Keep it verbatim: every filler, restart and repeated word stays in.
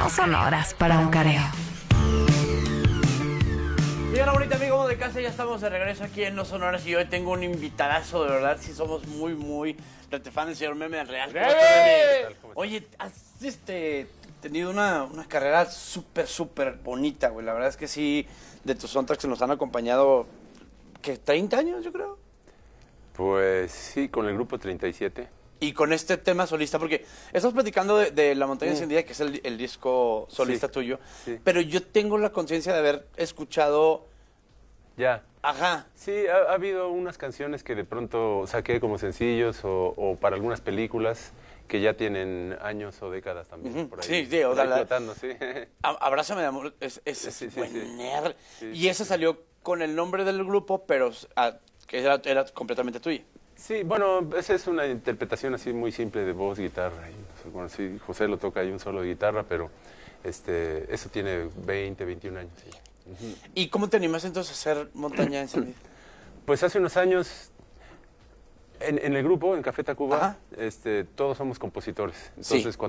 No son horas para un careo. Y ahora, bonita amigo de casa, ya estamos de regreso aquí en No Son Horas y hoy tengo un invitadazo, de verdad, sí somos muy, muy retefan del señor Meme del Real. Oye, has este, tenido una, una carrera súper, súper bonita, güey. La verdad es que sí, de tus soundtracks que nos han acompañado, ¿qué? ¿treinta años, yo creo? Pues sí, con el grupo treinta y siete. Y con este tema solista, porque estamos platicando de, de La Montaña Encendida, que es el, el disco solista Sí, tuyo, sí. pero yo tengo la conciencia de haber escuchado... Ya. Ajá. Sí, ha, ha habido unas canciones que de pronto saqué como sencillos o, o para algunas películas que ya tienen años o décadas también. Ujú. Por ahí, Sí, sí, o por sea, ahí la- flotando, sí. A- Abrázame de amor, es, es, es Sí, sí, buen sí. nerd. Sí, Y sí, ese sí. salió con el nombre del grupo, pero ah, que era, era completamente tuyo. Sí, bueno, esa es una interpretación así muy simple de voz, guitarra. Y, no sé, bueno, sí, José lo toca ahí un solo de guitarra, pero este, eso tiene veinte, veintiún años. Sí. Ujú. ¿Y cómo te animaste entonces a hacer Montaña Encendida? Pues hace unos años, en, en el grupo, en Café Tacuba, Ajá. este, todos somos compositores. Entonces, Sí. cuando